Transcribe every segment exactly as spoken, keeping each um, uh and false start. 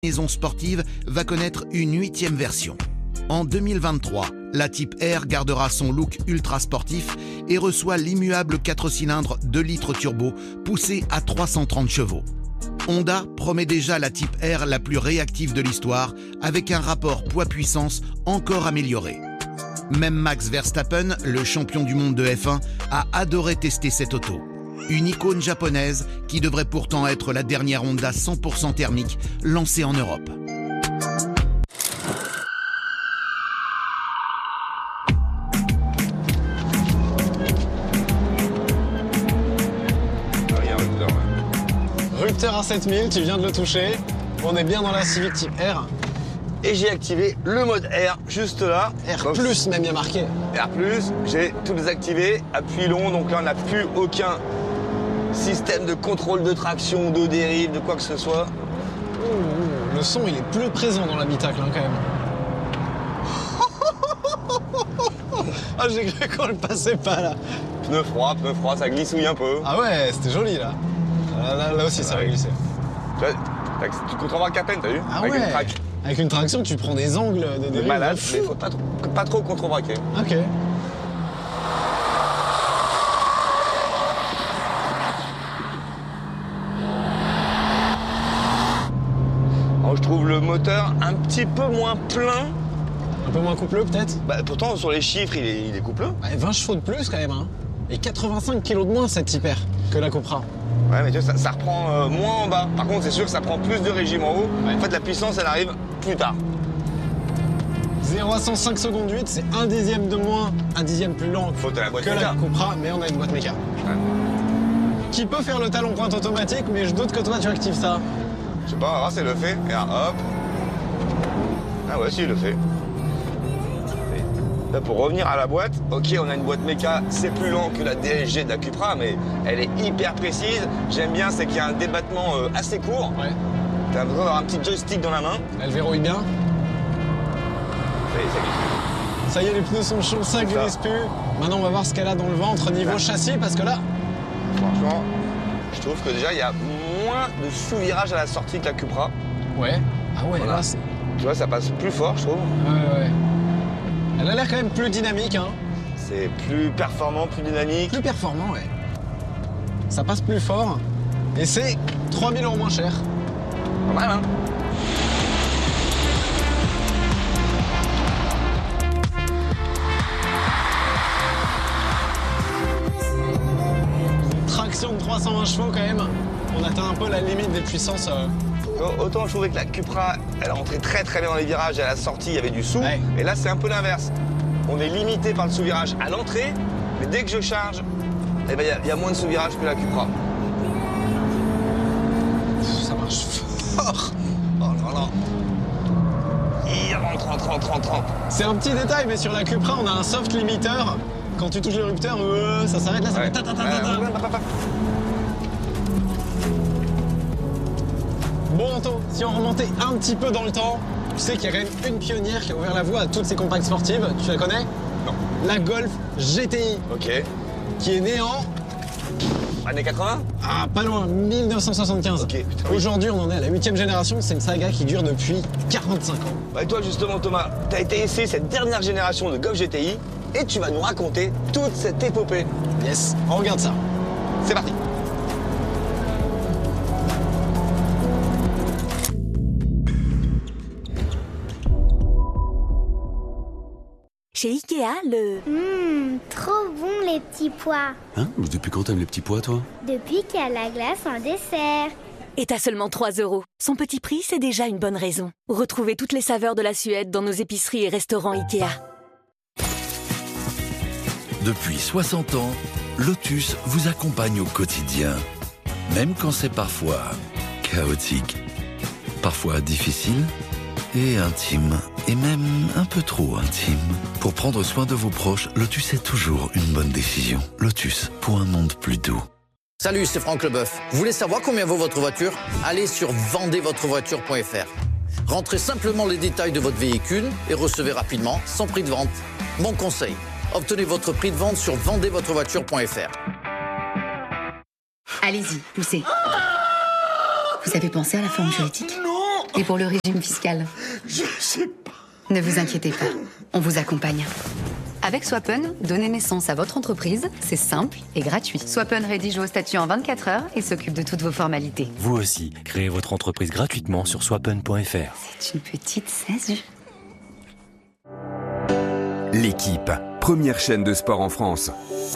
maison sportive va connaître une huitième version. En deux mille vingt-trois, la Type R gardera son look ultra sportif et reçoit l'immuable quatre cylindres deux litres turbo poussé à trois cent trente chevaux. Honda promet déjà la Type R la plus réactive de l'histoire avec un rapport poids-puissance encore amélioré. Même Max Verstappen, le champion du monde de F un, a adoré tester cette auto. Une icône japonaise qui devrait pourtant être la dernière Honda cent pour cent thermique lancée en Europe. Rupteur à sept mille, tu viens de le toucher. On est bien dans la Civic Type R. Et j'ai activé le mode R juste là. R plus, même bien marqué. R plus, j'ai tout désactivé, appui long, donc là on n'a plus aucun système de contrôle de traction, de dérive, de quoi que ce soit. Ouh, le son il est plus présent dans l'habitacle hein, quand même. Ah j'ai cru qu'on le passait pas là. Pneu froid, pneu froid, ça glissouille un peu. Ah ouais, c'était joli là. Là, là, là aussi ça va glisser. Tu, vois, tu contrôles qu'à peine, t'as vu? Ah avec ouais. Une track. Avec une traction, tu prends des angles de dérive. Malade, mais il faut pas trop, pas trop contre-braquer. Ok. Alors, je trouve le moteur un petit peu moins plein. Un peu moins coupleux peut-être? Bah, pourtant, sur les chiffres, il est, il est coupleux. Ouais, vingt chevaux de plus quand même. Hein. Et quatre-vingt-cinq kilos de moins cette Type R que la Cupra. Ouais, mais tu vois, ça, ça reprend euh, moins en bas. Par contre, c'est sûr que ça prend plus de régime en haut. Ouais. En fait, la puissance, elle arrive plus tard. zéro à cent cinq secondes huit, c'est un dixième de moins, un dixième plus lent Faut la boîte que méca. la Cupra, mais on a une boîte méca. Ouais. Qui peut faire le talon pointe automatique, mais je doute que toi tu actives ça. Je sais pas, on va voir si elle le fait. Et là, hop. Ah ouais, si, il le fait. Là, pour revenir à la boîte, ok, on a une boîte méca, c'est plus lent que la D S G de la Cupra, mais elle est hyper précise. J'aime bien, c'est qu'il y a un débattement euh, assez court. Ouais. T'as besoin d'avoir un petit joystick dans la main. Elle verrouille bien. Ça y est, ça glisse. Ça y est, les pneus sont chauds, ça glisse plus. Maintenant, on va voir ce qu'elle a dans le ventre niveau châssis, parce que là... Franchement, je trouve que déjà, il y a moins de sous-virage à la sortie que la Cupra. Ouais. Ah ouais, Voilà. là, c'est... Tu vois, ça passe plus fort, je trouve. Ouais, ouais. Elle a l'air quand même plus dynamique, hein. C'est plus performant, plus dynamique. Plus performant, ouais. Ça passe plus fort. Et c'est trois mille euros moins cher. Pas mal, hein? Traction de trois cent vingt chevaux, quand même. On atteint un peu la limite des puissances... Euh... Autant je trouvais que la Cupra, elle rentrait très très bien dans les virages, à la sortie il y avait du sous, ouais. Et là c'est un peu l'inverse. On est limité par le sous-virage à l'entrée, mais dès que je charge, eh ben, il y, y a moins de sous-virage que la Cupra. Ça marche fort. Oh là là. Il rentre, rentre, rentre, rentre, rentre. C'est un petit détail, mais sur la Cupra, on a un soft limiteur. Quand tu touches le rupteur, euh, ça s'arrête là, ça Ouais. fait ta ta ta ta ta. Ouais, Bon Anto, si on remontait un petit peu dans le temps, tu sais qu'il y a quand même une pionnière qui a ouvert la voie à toutes ces compacts sportives. Tu la connais? Non. La Golf G T I. Ok. Qui est née en... Années quatre-vingts? Ah, pas loin, mille neuf cent soixante-quinze. Ok, putain, oui. Aujourd'hui, on en est à la huitième génération. C'est une saga qui dure depuis quarante-cinq ans. Bah, et toi justement Thomas, t'as été essayer cette dernière génération de Golf G T I et tu vas nous raconter toute cette épopée. Yes, on regarde ça. C'est parti. Chez Ikea, le... Hum, trop bon les petits pois. Hein? Depuis quand t'aimes les petits pois, toi? Depuis qu'il y a la glace en dessert. est à seulement trois euros. Son petit prix, c'est déjà une bonne raison. Retrouvez toutes les saveurs de la Suède dans nos épiceries et restaurants Ikea. Depuis soixante ans, Lotus vous accompagne au quotidien. Même quand c'est parfois chaotique, parfois difficile et intime, et même un peu trop intime. Pour prendre soin de vos proches, Lotus est toujours une bonne décision. Lotus, pour un monde plus doux. Salut, c'est Franck Leboeuf. Vous voulez savoir combien vaut votre voiture? Allez sur vendez votre voiture point f r. Rentrez simplement les détails de votre véhicule et recevez rapidement son prix de vente. Mon conseil, obtenez votre prix de vente sur vendez votre voiture point f r. Allez-y, poussez. Vous avez pensé à la forme juridique? Non, Et pour le régime fiscal? Je sais pas. Ne vous inquiétez pas, on vous accompagne. Avec Swappen, donner naissance à votre entreprise, c'est simple et gratuit. Swappen rédige vos statuts en vingt-quatre heures et s'occupe de toutes vos formalités. Vous aussi, créez votre entreprise gratuitement sur swappen point f r. C'est une petite saisie. L'équipe, première chaîne de sport en France.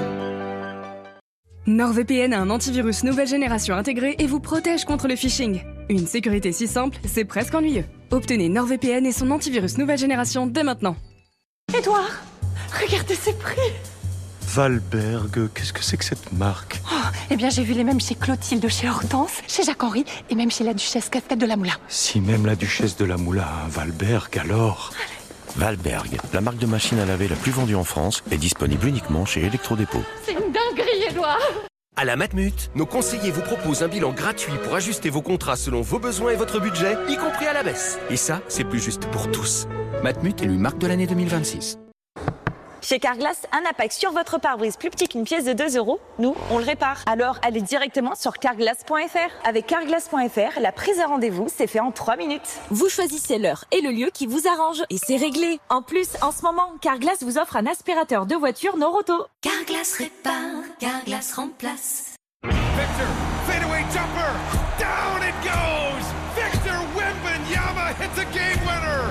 NordVPN a un antivirus nouvelle génération intégré et vous protège contre le phishing. Une sécurité si simple, c'est presque ennuyeux. Obtenez NordVPN et son antivirus nouvelle génération dès maintenant. Édouard, regardez ces prix. Valberg, qu'est-ce que c'est que cette marque? Oh, eh bien, j'ai vu les mêmes chez Clotilde, chez Hortense, chez Jacques-Henri et même chez la duchesse Cascade de la Moula. Si même la duchesse de la Moula a un Valberg, alors... Valberg, la marque de machine à laver la plus vendue en France, est disponible uniquement chez Electrodépôt. C'est une dinguerie, Édouard. À la Matmut, nos conseillers vous proposent un bilan gratuit pour ajuster vos contrats selon vos besoins et votre budget, y compris à la baisse. Et ça, c'est plus juste pour tous. Matmut élue marque de l'année deux mille vingt-six. Chez Carglass, un impact sur votre pare-brise plus petit qu'une pièce de deux euros, nous, on le répare. Alors, allez directement sur carglass point f r. Avec carglass point f r, la prise de rendez-vous, c'est fait en trois minutes. Vous choisissez l'heure et le lieu qui vous arrange. Et c'est réglé. En plus, en ce moment, Carglass vous offre un aspirateur de voiture Noroto. Carglass répare, Carglass remplace. Victor, fadeaway jumper, down it goes! Victor Wembanyama hits a game winner!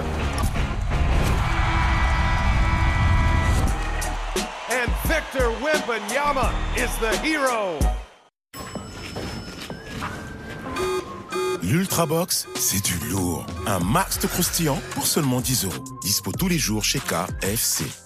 And Victor Wembanyama is the hero! L'Ultrabox, c'est du lourd. Un max de croustillant pour seulement dix euros. Dispo tous les jours chez K F C.